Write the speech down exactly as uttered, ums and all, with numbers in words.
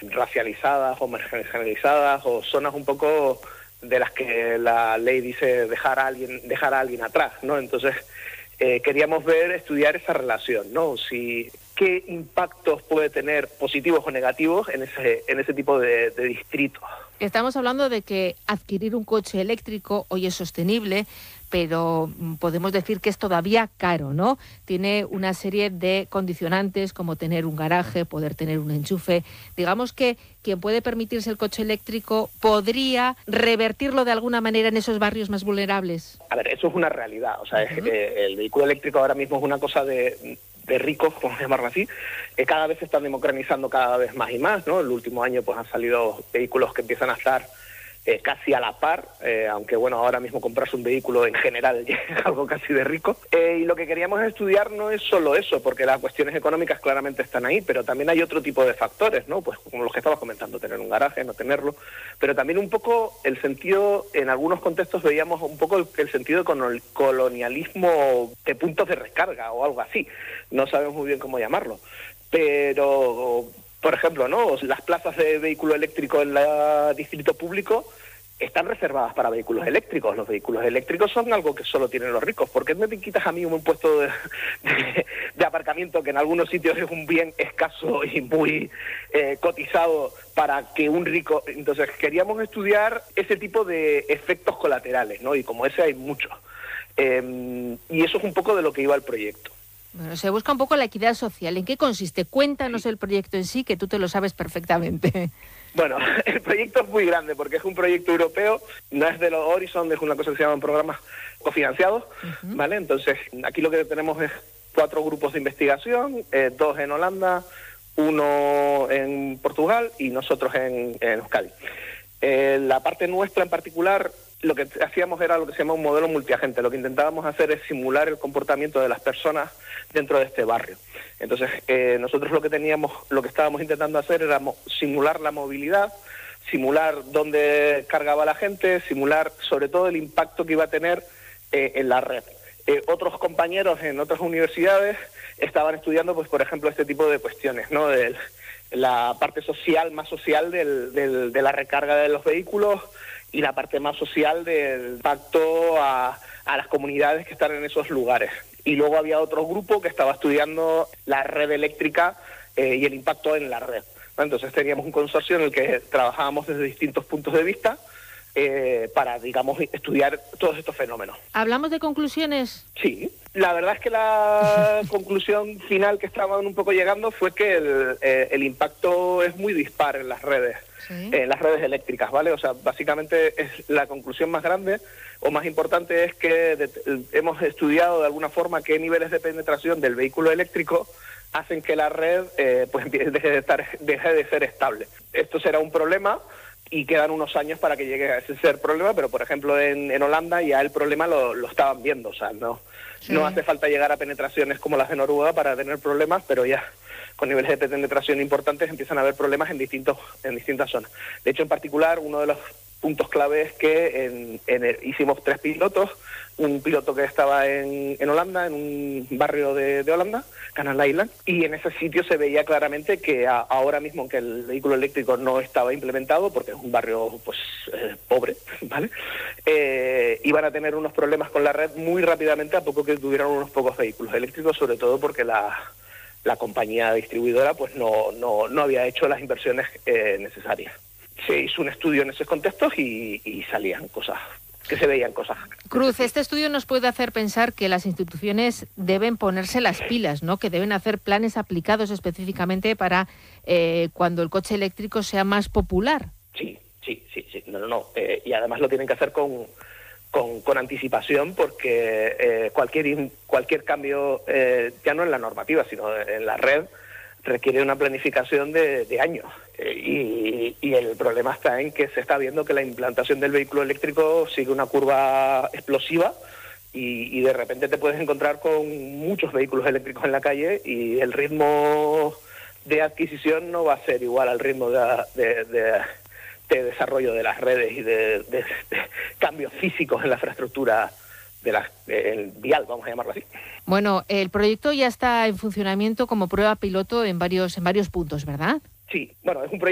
racializadas o marginalizadas o zonas un poco de las que la ley dice dejar a alguien, dejar a alguien atrás, ¿no? Entonces, eh, queríamos ver, estudiar esa relación, ¿no? Si qué impactos puede tener positivos o negativos en ese, en ese tipo de, de distritos. Estamos hablando de que adquirir un coche eléctrico hoy es sostenible, pero podemos decir que es todavía caro, ¿no? Tiene una serie de condicionantes como tener un garaje, poder tener un enchufe. Digamos que quien puede permitirse el coche eléctrico podría revertirlo de alguna manera en esos barrios más vulnerables. A ver, eso es una realidad. O sea, uh-huh. es, eh, el vehículo eléctrico ahora mismo es una cosa de... de ricos, vamos a llamarlo así, eh, cada vez se están democratizando cada vez más y más, ¿no? El último año pues han salido vehículos que empiezan a estar eh, casi a la par, eh, aunque bueno, ahora mismo comprarse un vehículo en general es algo casi de rico. Eh, y lo que queríamos estudiar no es solo eso, porque las cuestiones económicas claramente están ahí, pero también hay otro tipo de factores, ¿no? Pues como los que estabas comentando, tener un garaje, no tenerlo, pero también un poco el sentido, en algunos contextos veíamos un poco el, el sentido de colonialismo de puntos de recarga o algo así, no sabemos muy bien cómo llamarlo, pero... Por ejemplo, ¿no? Las plazas de vehículo eléctrico en el distrito público están reservadas para vehículos eléctricos. Los vehículos eléctricos son algo que solo tienen los ricos. ¿Por qué me quitas a mí un puesto de, de, de aparcamiento que en algunos sitios es un bien escaso y muy eh, cotizado para que un rico... Entonces queríamos estudiar ese tipo de efectos colaterales, ¿no? Y como ese hay muchos. Eh, y eso es un poco de lo que iba el proyecto. Bueno, se busca un poco la equidad social. ¿En qué consiste? Cuéntanos sí. el proyecto en sí, que tú te lo sabes perfectamente. Bueno, el proyecto es muy grande porque es un proyecto europeo, no es de los Horizon, es una cosa que se llaman programas cofinanciados, uh-huh. ¿vale? Entonces, aquí lo que tenemos es cuatro grupos de investigación, eh, dos en Holanda, uno en Portugal y nosotros en, en Euskadi. Eh, la parte nuestra en particular, lo que hacíamos era lo que se llama un modelo multiagente. Lo que intentábamos hacer es simular el comportamiento de las personas dentro de este barrio. Entonces, eh, nosotros lo que teníamos, lo que estábamos intentando hacer era mo- simular la movilidad, simular dónde cargaba la gente, simular sobre todo el impacto que iba a tener eh, en la red. Eh, otros compañeros en otras universidades estaban estudiando, pues por ejemplo, este tipo de cuestiones, ¿no? Del, la parte social, más social del, del, de la recarga de los vehículos y la parte más social del impacto a, a las comunidades que están en esos lugares. Y luego había otro grupo que estaba estudiando la red eléctrica eh, y el impacto en la red. Entonces teníamos un consorcio en el que trabajábamos desde distintos puntos de vista eh, para, digamos, estudiar todos estos fenómenos. ¿Hablamos de conclusiones? Sí. La verdad es que la conclusión final que estaban un poco llegando fue que el, eh, el impacto es muy dispar en las redes, ¿sí? En las redes eléctricas, ¿vale? O sea, básicamente es la conclusión más grande o más importante es que de, hemos estudiado de alguna forma qué niveles de penetración del vehículo eléctrico hacen que la red eh, pues deje de estar, deje de ser estable. Esto será un problema y quedan unos años para que llegue a ese ser problema, pero por ejemplo en, en Holanda ya el problema lo, lo estaban viendo, o sea, no... Sí. No hace falta llegar a penetraciones como las de Noruega para tener problemas, pero ya con niveles de penetración importantes empiezan a haber problemas en distintos en distintas zonas. De hecho, en particular, uno de los puntos clave es que en, en el, hicimos tres pilotos, un piloto que estaba en, en Holanda, en un barrio de, de Holanda, Canal Island, y en ese sitio se veía claramente que a, ahora mismo que el vehículo eléctrico no estaba implementado, porque es un barrio pues eh, pobre, ¿vale? Eh, iban a tener unos problemas con la red muy rápidamente a poco que tuvieran unos pocos vehículos eléctricos, sobre todo porque la, la compañía distribuidora pues no, no, no había hecho las inversiones eh, necesarias. Se hizo un estudio en esos contextos y, y salían cosas, que se veían cosas. Cruz, este estudio nos puede hacer pensar que las instituciones deben ponerse las pilas, ¿no? Que deben hacer planes aplicados específicamente para eh, cuando el coche eléctrico sea más popular. Sí, sí, sí, sí. No, no, no. Eh, y además lo tienen que hacer con, con, con anticipación porque eh, cualquier, cualquier cambio, eh, ya no en la normativa, sino en la red, requiere una planificación de, de años. Eh, y, y el problema está en que se está viendo que la implantación del vehículo eléctrico sigue una curva explosiva y, y de repente te puedes encontrar con muchos vehículos eléctricos en la calle y el ritmo de adquisición no va a ser igual al ritmo de, de, de, de desarrollo de las redes y de, de, de cambios físicos en la infraestructura de la, el vial, vamos a llamarlo así. Bueno, el proyecto ya está en funcionamiento como prueba piloto en varios en varios puntos, ¿verdad? Sí, bueno, es un proyecto